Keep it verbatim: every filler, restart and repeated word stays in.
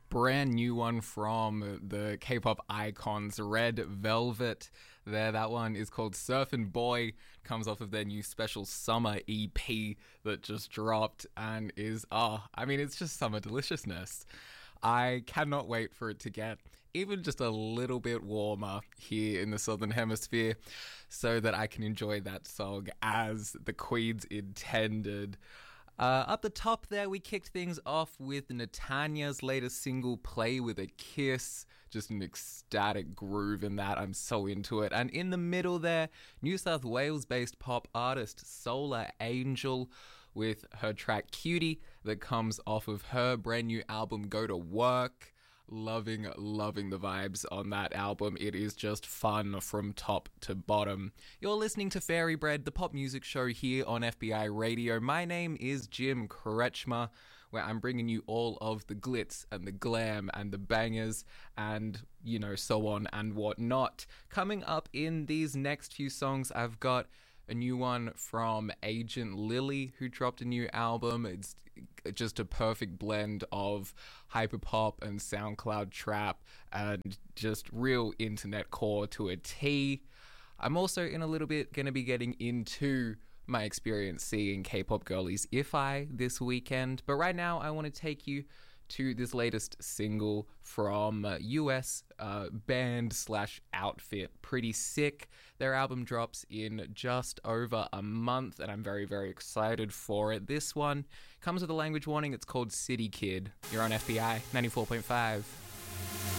brand new one from the K-pop icons Red Velvet. There, that one is called Surfin' Boy. Comes off of their new special summer E P that just dropped and is, ah, oh, I mean, it's just summer deliciousness. I cannot wait for it to get even just a little bit warmer here in the Southern Hemisphere so that I can enjoy that song as the Queens intended. Uh, up the top there, we kicked things off with Natanya's latest single, Play With A Kiss. Just an ecstatic groove in that. I'm so into it. And in the middle there, New South Wales-based pop artist Solar Angel with her track Cutie that comes off of her brand new album, Go To Work. Loving, loving the vibes on that album. It is just fun from top to bottom. You're listening to Fairy Bread, the pop music show here on F B I Radio. My name is Jim Kretschmer, where I'm bringing you all of the glitz and the glam and the bangers and, you know, so on and whatnot. Coming up in these next few songs, I've got a new one from Agent Lily, who dropped a new album. It's just a perfect blend of hyperpop and SoundCloud trap and just real internet core to a T. I'm also in a little bit going to be getting into my experience seeing K-pop girlies If I this weekend. But right now, I want to take you to this latest single from uh, U S uh, band slash outfit Pretty Sick. Their album drops in just over a month, and I'm very, very excited for it. This one comes with a language warning. It's called City Kid. You're on F B I ninety-four point five.